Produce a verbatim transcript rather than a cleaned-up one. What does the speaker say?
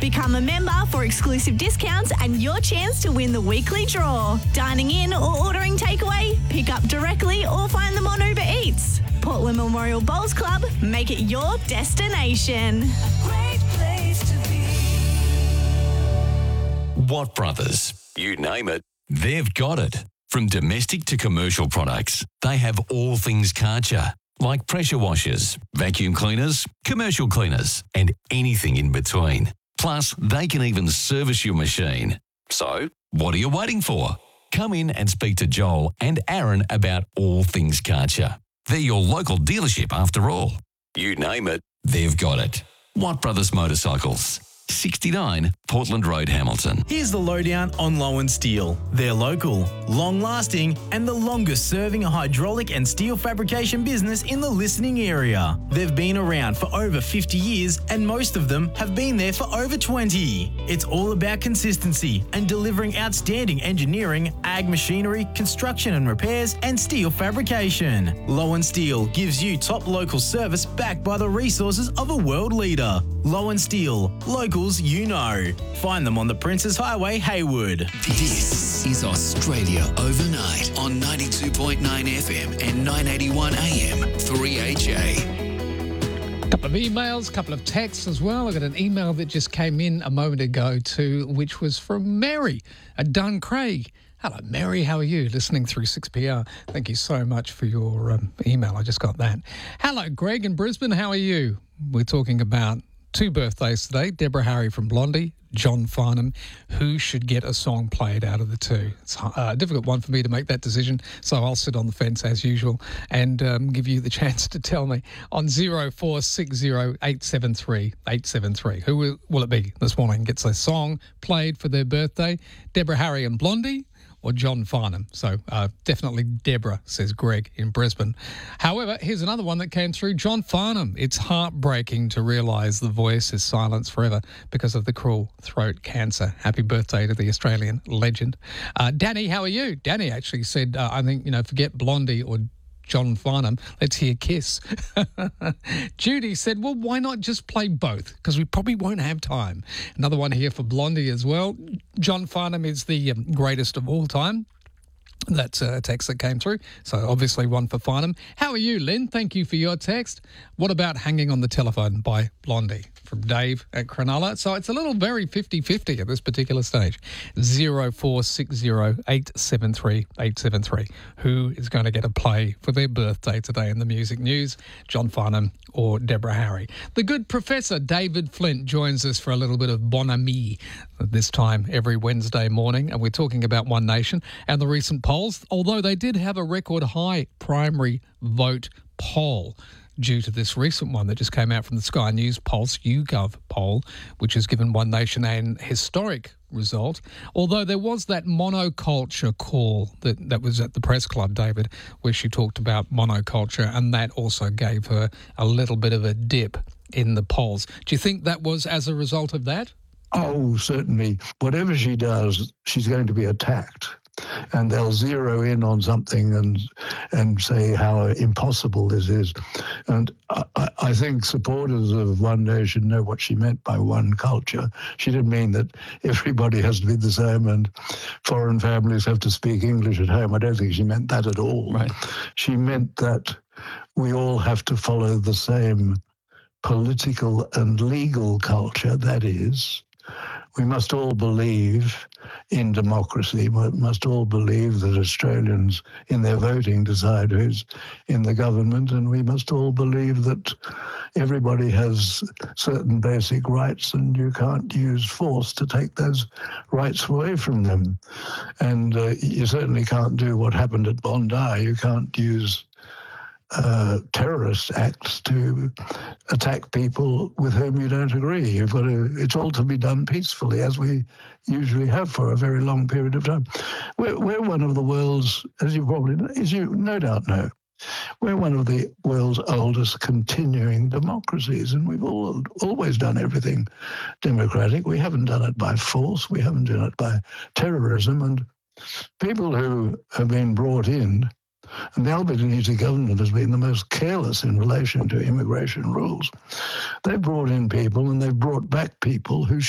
Become a member for exclusive discounts and your chance to win the weekly draw. Dining in or ordering takeaway? Pick up directly or find them on Uber Eats. Portland Memorial Bowls Club, make it your destination. Great place to be. Watt Brothers, you name it, they've got it. From domestic to commercial products, they have all things Karcher, like pressure washers, vacuum cleaners, commercial cleaners, and anything in between. Plus, they can even service your machine. So, what are you waiting for? Come in and speak to Joel and Aaron about all things Karcher. They're your local dealership after all. You name it, they've got it. Watt Brothers Motorcycles, sixty-nine Portland Road, Hamilton. Here's the lowdown on Lowen Steel. They're local, long-lasting, and the longest-serving hydraulic and steel fabrication business in the listening area. They've been around for over fifty years, and most of them have been there for over twenty. It's all about consistency and delivering outstanding engineering, ag machinery, construction and repairs, and steel fabrication. Lowen Steel gives you top local service backed by the resources of a world leader. Lowen Steel, locals you know. Find them on the Princes Highway, Haywood. This is Australia Overnight on ninety-two point nine F M and nine eighty-one A M three H A. Couple of emails, couple of texts as well. I got an email that just came in a moment ago too, which was from Mary at Duncraig. Hello, Mary. How are you? Listening through six P R. Thank you so much for your um, email. I just got that. Hello, Greg in Brisbane. How are you? We're talking about two birthdays today. Deborah Harry from Blondie, John Farnham. Who should get a song played out of the two? It's a difficult one for me to make that decision, so I'll sit on the fence as usual and um, give you the chance to tell me on zero four six zero eight seven three eight seven three. Who will, will it be this morning gets a song played for their birthday? Deborah Harry and Blondie or John Farnham? So uh, definitely Deborah, says Greg in Brisbane. However, here's another one that came through. John Farnham. It's heartbreaking to realise the voice is silenced forever because of the cruel throat cancer. Happy birthday to the Australian legend. Uh, Danny, how are you? Danny actually said, uh, I think, you know, forget Blondie or John Farnham, let's hear Kiss. Judy said, well, why not just play both? Because we probably won't have time. Another one here for Blondie as well. John Farnham is the um, greatest of all time. That's a text that came through. So obviously one for Farnham. How are you, Lynn? Thank you for your text. What about Hanging on the Telephone by Blondie? From Dave at Cronulla. So it's a little very fifty-fifty at this particular stage. zero four six zero eight seven three eight seven three. Who is going to get a play for their birthday today in the music news? John Farnham or Deborah Harry? The good Professor David Flint joins us for a little bit of Bon Ami this time every Wednesday morning. And we're talking about One Nation and the recent polls, although they did have a record high primary vote poll due to this recent one that just came out from the Sky News Pulse YouGov poll, which has given One Nation an historic result. Although there was that monoculture call that, that was at the press club, David, where she talked about monoculture, and that also gave her a little bit of a dip in the polls. Do you think that was as a result of that? Oh, certainly. Whatever she does, she's going to be attacked. And they'll zero in on something and and say how impossible this is. And I, I think supporters of One Nation know what she meant by one culture. She didn't mean that everybody has to be the same and foreign families have to speak English at home. I don't think she meant that at all. Right. She meant that we all have to follow the same political and legal culture. That is, we must all believe in democracy. We must all believe that Australians in their voting decide who's in the government, and we must all believe that everybody has certain basic rights and you can't use force to take those rights away from them. And uh, you certainly can't do what happened at Bondi. You can't use Uh, terrorist acts to attack people with whom you don't agree. You've got to, it's all to be done peacefully, as we usually have for a very long period of time. We're, we're one of the world's, as you probably, as you no doubt know, we're one of the world's oldest continuing democracies, and we've all, always done everything democratic. We haven't done it by force. We haven't done it by terrorism. And people who have been brought in, and the Albanese government has been the most careless in relation to immigration rules. They've brought in people and they've brought back people who